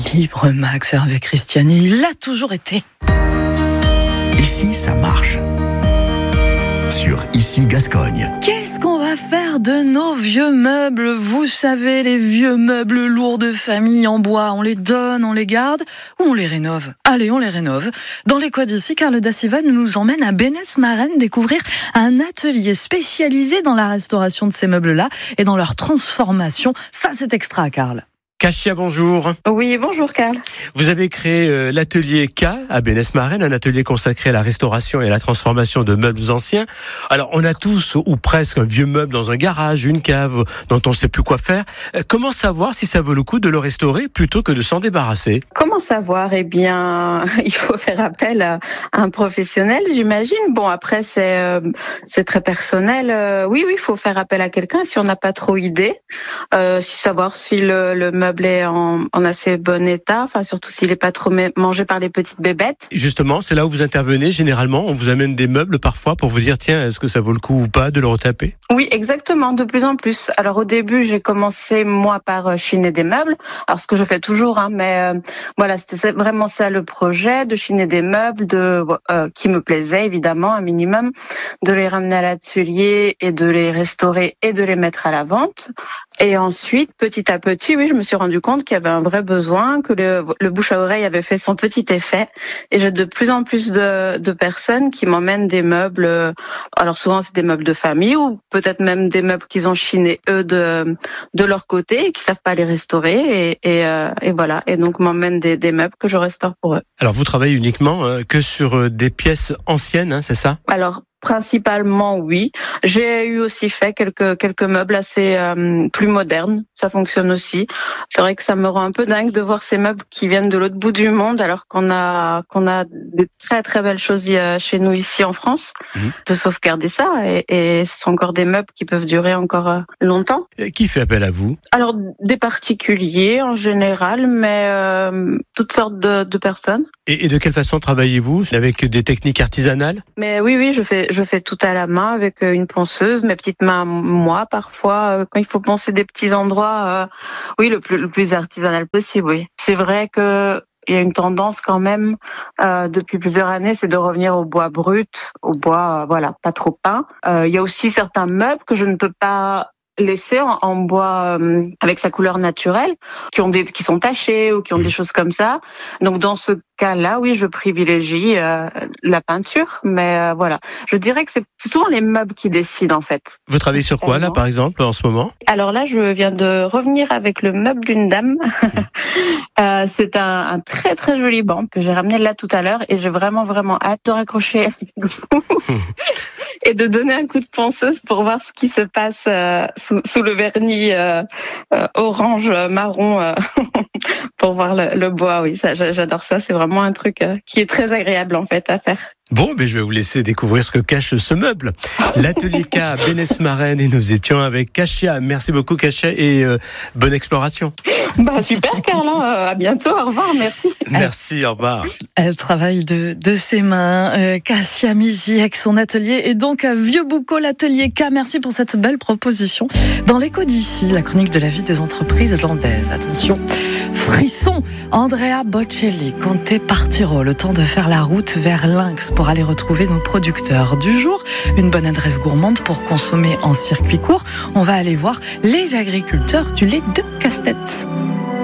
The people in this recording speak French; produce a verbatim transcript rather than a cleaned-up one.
Libre Max Hervé Christiani, il l'a toujours été. Ici, ça marche. Sur Ici Gascogne. Qu'est-ce qu'on va faire de nos vieux meubles ? Vous savez, les vieux meubles lourds de famille en bois, on les donne, on les garde ou on les rénove ? Allez, on les rénove. Dans les coins d'ici, Carl Dassiva nous emmène à Bénesse-Marennes découvrir un atelier spécialisé dans la restauration de ces meubles-là et dans leur transformation. Ça, c'est extra, Carl. Kachia, bonjour. Oui, bonjour Carl. Vous avez créé euh, l'atelier K à Bénesse-Marennes, un atelier consacré à la restauration et à la transformation de meubles anciens. Alors, on a tous ou presque un vieux meuble dans un garage, une cave dont on ne sait plus quoi faire. Euh, comment savoir si ça vaut le coup de le restaurer plutôt que de s'en débarrasser ? Comment savoir ? Eh bien, il faut faire appel à un professionnel, j'imagine. Bon, après, c'est euh, c'est très personnel. Euh, oui, oui, il faut faire appel à quelqu'un si on n'a pas trop idée. Euh, savoir si le, le meuble est en, en assez bon état, enfin surtout s'il n'est pas trop mangé par les petites bébêtes. Justement, c'est là où vous intervenez. Généralement, on vous amène des meubles parfois pour vous dire tiens, est-ce que ça vaut le coup ou pas de le retaper ? Oui, exactement, de plus en plus. Alors au début, j'ai commencé moi par chiner des meubles. Alors ce que je fais toujours, hein, mais euh, voilà, c'était vraiment ça le projet, de chiner des meubles, de euh, qui me plaisait évidemment un minimum, de les ramener à l'atelier et de les restaurer et de les mettre à la vente. Et ensuite, petit à petit, oui, je me suis rendu compte qu'il y avait un vrai besoin, que le, le bouche à oreille avait fait son petit effet. Et j'ai de plus en plus de, de personnes qui m'emmènent des meubles. Alors souvent, c'est des meubles de famille ou peut-être même des meubles qu'ils ont chinés eux de de leur côté et qui savent pas les restaurer. Et, et, euh, et voilà. Et donc m'emmènent des, des meubles que je restaure pour eux. Alors vous travaillez uniquement euh, que sur euh, des pièces anciennes, hein, c'est ça ? Alors. Principalement, oui. J'ai eu aussi fait quelques quelques meubles assez euh, plus modernes. Ça fonctionne aussi. C'est vrai que ça me rend un peu dingue de voir ces meubles qui viennent de l'autre bout du monde, alors qu'on a qu'on a des très très belles choses chez nous ici en France. Mmh. De sauvegarder ça et, et ce sont encore des meubles qui peuvent durer encore longtemps. Et qui fait appel à vous ? Alors des particuliers en général, mais euh, toutes sortes de, de personnes. Et, et de quelle façon travaillez-vous ? Avec des techniques artisanales ? Mais oui, oui, je fais Je fais tout à la main avec une ponceuse, mes petites mains, moi, parfois, quand il faut poncer des petits endroits, euh, oui, le plus, le plus artisanal possible, oui. C'est vrai que il y a une tendance quand même, euh, depuis plusieurs années, c'est de revenir au bois brut, au bois, euh, voilà, pas trop peint. Euh, il y a aussi certains meubles que je ne peux pas laisser en, en bois euh, avec sa couleur naturelle, qui ont des, qui sont tachés ou qui ont des choses comme ça. Donc dans ce cas-là, oui, je privilégie euh, la peinture, mais euh, voilà, je dirais que c'est souvent les meubles qui décident en fait. Vous travaillez sur quoi là, par exemple, en ce moment ? Alors là, je viens de revenir avec le meuble d'une dame. euh, c'est un, un très très joli banc que j'ai ramené là tout à l'heure et j'ai vraiment vraiment hâte de raccrocher et de donner un coup de ponceuse pour voir ce qui se passe euh, sous, sous le vernis euh, euh, orange marron euh, pour voir le, le bois. Oui, ça, j'adore ça. C'est vraiment un truc euh, qui est très agréable en fait à faire. Bon, mais je vais vous laisser découvrir ce que cache ce meuble. L'atelier K à Bénesse-Marennes et nous étions avec Kachia. Merci beaucoup Kachia et euh, bonne exploration. Bah super Carlin, euh, à bientôt, au revoir, merci. Merci, au revoir. Elle travaille de, de ses mains, euh, Kachia Mizi avec son atelier et donc à Vieux-Boucau, l'atelier K. Merci pour cette belle proposition. Dans l'écho d'ici, la chronique de la vie des entreprises landaises. Attention, frisson, Andrea Bocelli, Conte Partiro, le temps de faire la route vers Lynx pour aller retrouver nos producteurs du jour. Une bonne adresse gourmande pour consommer en circuit court. On va aller voir les agriculteurs du lait de Castets.